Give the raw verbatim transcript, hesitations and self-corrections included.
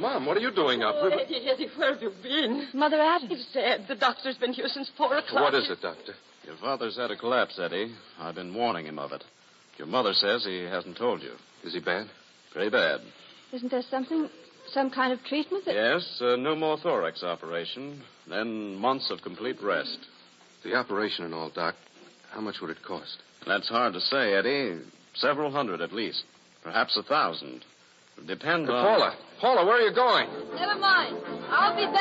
Mom, what are you doing up? Oh, Eddie, Eddie, where have you been? Mother Adams. It's sad. The doctor's been here since four o'clock. What is it, Doctor? Your father's had a collapse, Eddie. I've been warning him of it. Your mother says he hasn't told you. Is he bad? Pretty bad. Isn't there something, some kind of treatment that... Yes, a pneumothorax operation, then months of complete rest. The operation and all, Doc, how much would it cost? That's hard to say, Eddie. Several hundred at least. Perhaps a thousand. It depends Hey, on... Paula. Paula, where are you going? Never mind. I'll be back.